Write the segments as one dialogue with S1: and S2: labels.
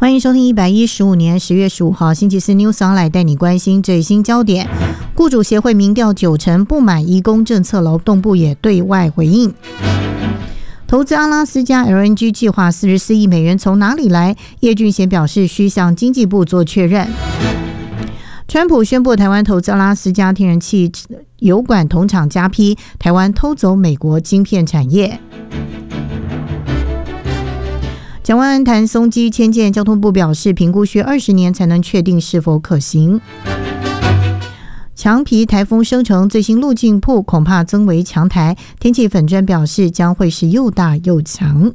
S1: 欢迎收听115年10月15号星期四 News Online， 带你关心最新焦点。雇主协会民调90%不满移工政策，劳动部也对外回应。投资阿拉斯加 LNG 计划44亿美元从哪里来？叶俊贤表示需向经济部做确认。川普宣布台湾投资阿拉斯加天然气油管同厂加批，台湾偷走美国晶片产业。蒋万安谈松基迁建，交通部表示评估需20年才能确定是否可行。强皮台风生成，最新路径谱恐怕增为强台，天气粉专表示将会是又大又强。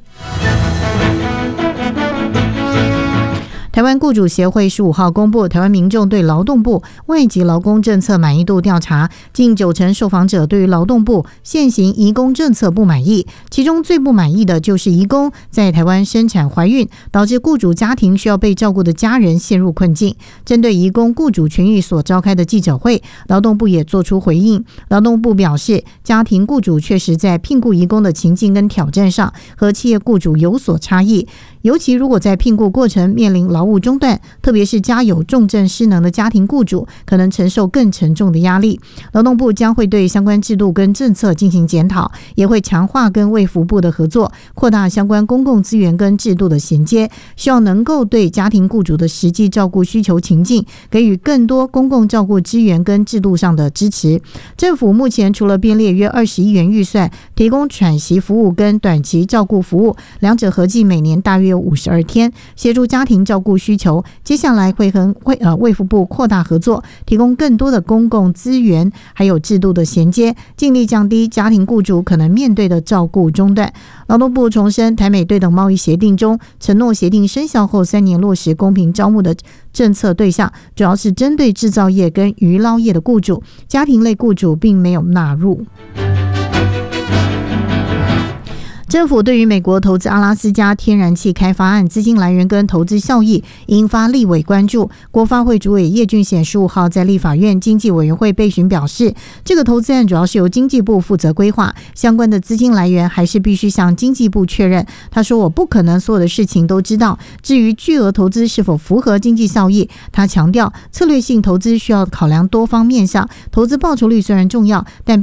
S1: 台湾雇主协会15号公布台湾民众对劳动部外籍劳工政策满意度调查，近90%受访者对于劳动部现行移工政策不满意，其中最不满意的就是移工在台湾生产怀孕，导致雇主家庭需要被照顾的家人陷入困境。针对移工雇主权益所召开的记者会，劳动部也做出回应。劳动部表示，家庭雇主确实在聘雇移工的情境跟挑战上和企业雇主有所差异，尤其如果在聘雇过程面临劳务中断，特别是家有重症失能的家庭雇主，可能承受更沉重的压力。劳动部将会对相关制度跟政策进行检讨，也会强化跟卫福部的合作，扩大相关公共资源跟制度的衔接，希望能够对家庭雇主的实际照顾需求情境给予更多公共照顾资源跟制度上的支持。政府目前除了编列约20亿元预算提供喘息服务跟短期照顾服务，两者合计每年大约有52天，协助家庭照顾需求。接下来会和卫福部扩大合作，提供更多的公共资源还有制度的衔接，尽力降低家庭雇主可能面对的照顾中断。劳动部重申，台美对等贸易协定中承诺协定生效后3年落实公平招募的政策对象，主要是针对制造业跟渔捞业的雇主，家庭类雇主并没有纳入。政府对于美国投资阿拉斯加天然气开发案资金来源跟投资效益引发立委关注。国发会主委叶俊显15号在立法院经济委员会备询表示，这个投资案主要是由经济部负责规划，相关的资金来源还是必须向经济部确认。他说，我不可能所有的事情都知道，至于巨额投资是否符合经济效益，他强调策略性投资需要考量多方面向，投资报酬率虽然重要，但